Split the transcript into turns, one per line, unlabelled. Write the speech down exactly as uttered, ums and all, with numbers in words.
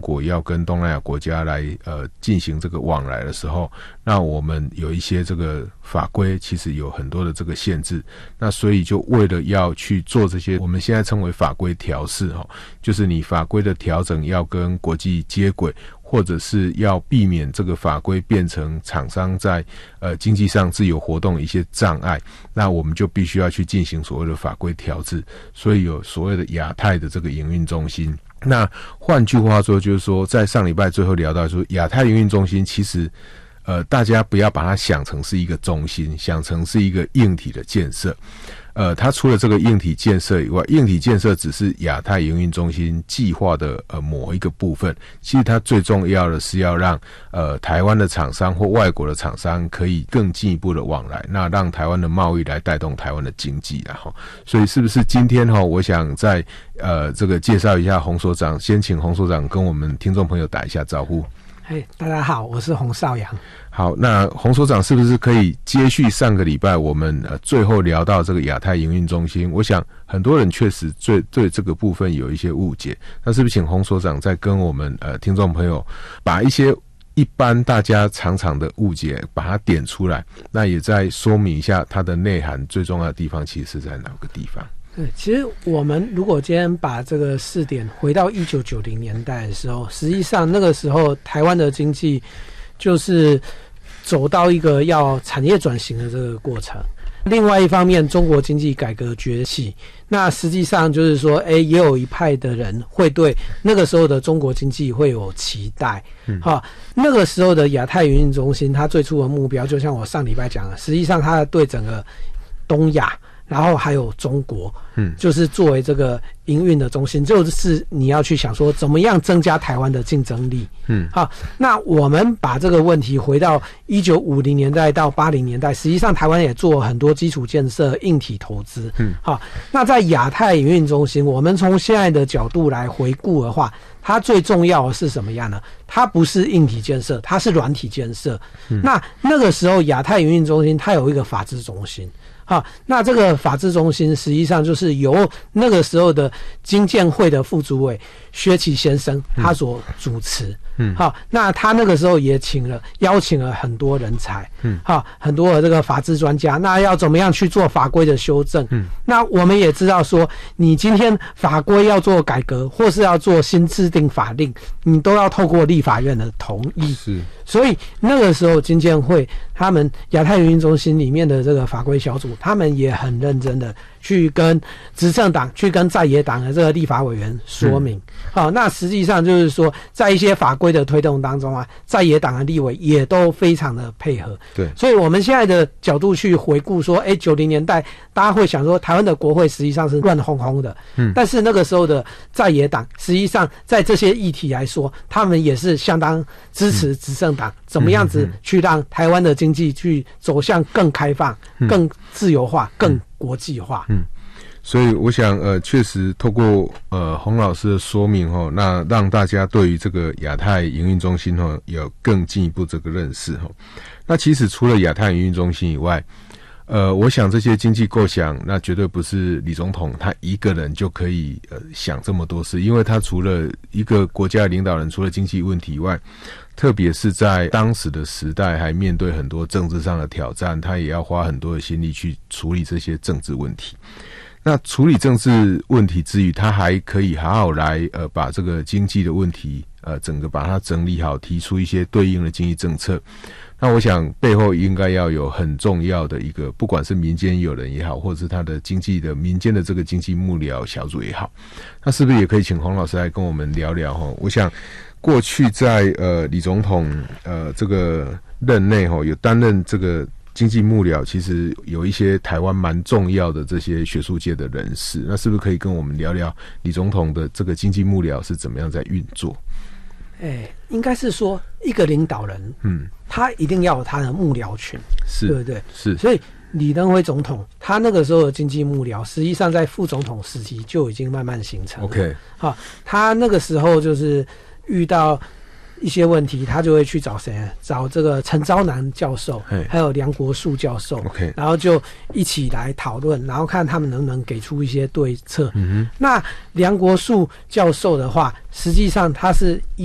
国要跟东南亚国家来呃进行这个往来的时候，那我们有一些这个法规其实有很多的这个限制，那所以就为了要去做这些我们现在称为法规调试，就是你法规的调整要跟国际接轨，或者是要避免这个法规变成厂商在呃经济上自由活动的一些障碍，那我们就必须要去进行所谓的法规调制，所以有所谓的亚太的这个营运中心。那换句话说，就是说在上礼拜最后聊到说，亚太营运中心其实呃大家不要把它想成是一个中心，想成是一个硬体的建设。呃，它除了这个硬体建设以外，硬体建设只是亚太营运中心计划的呃某一个部分。其实它最重要的是要让呃台湾的厂商或外国的厂商可以更进一步的往来，那让台湾的贸易来带动台湾的经济啦齁。所以是不是今天齁，我想在呃这个介绍一下洪所长，先请洪所长跟我们听众朋友打一下招呼。
嘿，大家好，我是洪少阳。
好，那洪所长是不是可以接续上个礼拜我们呃最后聊到这个亚太营运中心？我想很多人确实对对这个部分有一些误解，那是不是请洪所长再跟我们呃听众朋友把一些一般大家常常的误解把它点出来，那也再说明一下它的内涵最重要的地方其实是在哪个地方？
对，其实我们如果今天把这个试点回到一九九零年代的时候，实际上那个时候台湾的经济就是走到一个要产业转型的这个过程。另外一方面，中国经济改革崛起，那实际上就是说，哎，也有一派的人会对那个时候的中国经济会有期待。嗯，哈，那个时候的亚太营运中心，它最初的目标，就像我上礼拜讲的，实际上它对整个东亚，然后还有中国，嗯，就是作为这个营运的中心，就是你要去想说怎么样增加台湾的竞争力。嗯，好，那我们把这个问题回到一九五零年代到八零年代，实际上台湾也做很多基础建设、硬体投资。嗯，好，那在亚太营运中心，我们从现在的角度来回顾的话，它最重要的是什么样呢？它不是硬体建设，它是软体建设。嗯，那那个时候亚太营运中心它有一个法制中心。好，那这个法制中心实际上就是由那个时候的经建会的副主委薛奇先生他所主持。嗯，好，那他那个时候也请了邀请了很多人才。嗯，好，很多的这个法制专家，那要怎么样去做法规的修正？嗯，那我们也知道说，你今天法规要做改革，或是要做新制定法令，你都要透过立法院的同意。是，所以那个时候经建会他们亚太营运中心里面的这个法规小组，他们也很认真的去跟执政党、去跟在野党的这个立法委员说明。好，那实际上就是说，在一些法规的推动当中啊，在野党的立委也都非常的配合。对，所以我们现在的角度去回顾说，哎，九零年代大家会想说，台湾的国会实际上是乱哄哄的。嗯，但是那个时候的在野党，实际上在这些议题来说，他们也是相当支持执政党，怎么样子去让台湾的经济去走向更开放、更自由化、更国际化。嗯，
所以我想呃确实透过呃洪老师的说明齁，那让大家对于这个亚太营运中心齁有更进一步这个认识齁。那其实除了亚太营运中心以外，呃我想这些经济构想那绝对不是李总统他一个人就可以呃想这么多事，因为他除了一个国家的领导人，除了经济问题以外，特别是在当时的时代还面对很多政治上的挑战，他也要花很多的心力去处理这些政治问题。那处理政治问题之余，他还可以好好来呃把这个经济的问题呃整个把它整理好，提出一些对应的经济政策。那我想背后应该要有很重要的一个，不管是民间友人也好，或者是他的经济的民间的这个经济幕僚小组也好，那是不是也可以请洪老师来跟我们聊聊齁？我想过去在呃李总统呃这个任内齁，有担任这个经济幕僚，其实有一些台湾蛮重要的这些学术界的人士，那是不是可以跟我们聊聊李总统的这个经济幕僚是怎么样在运作？
哎，应该是说一个领导人，嗯，他一定要有他的幕僚群，是，对不对？是，所以李登辉总统他那个时候的经济幕僚，实际上在副总统时期就已经慢慢形成了。OK， 好，他那个时候就是遇到一些问题，他就会去找谁？找这个陈昭南教授，还有梁国树教授， okay. 然后就一起来讨论，然后看他们能不能给出一些对策。嗯哼，那梁国树教授的话，实际上他是